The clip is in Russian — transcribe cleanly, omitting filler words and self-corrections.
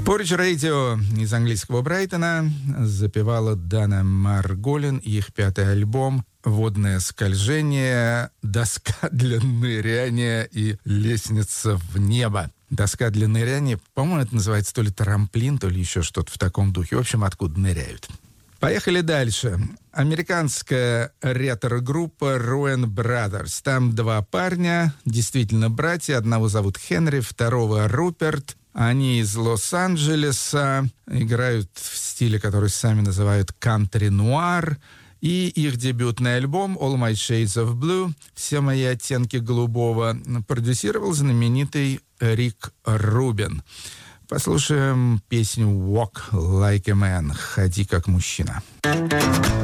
Porridge Radio из английского Брайтона запевала Дана Марголин, их 5-й альбом «Водное скольжение», «Доска для ныряния» и «Лестница в небо». Доска для ныряния, по-моему, это называется то ли трамплин, то ли еще что-то в таком духе. В общем, откуда ныряют. Поехали дальше. Американская ретро-группа Ruan Brothers. Там 2 парня, действительно братья. Одного зовут Хенри, второго Руперт. Они из Лос-Анджелеса, играют в стиле, который сами называют кантри-нуар. И их дебютный альбом «All My Shades of Blue», «Все мои оттенки голубого», продюсировал знаменитый Рик Рубин. Послушаем песню «Walk Like a Man», «Ходи как мужчина».